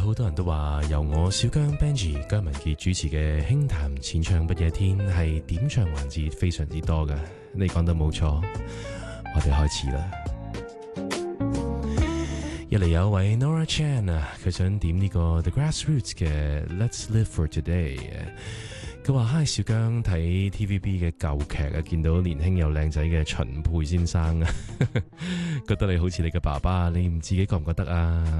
好多人都話由我小姜 Benji 姜文傑主持嘅輕談淺唱不夜天係點唱環節非常之多嘅，你講得冇錯，我哋開始啦。一嚟有位 Nora Chan 啊，佢想點呢個 The Grassroots 嘅 Let's Live for Today。佢話嗨，小姜睇 TVB 嘅舊劇啊，見到年輕又靚仔嘅秦沛先生啊，覺得你好似你嘅爸爸，你唔自己覺唔覺得啊？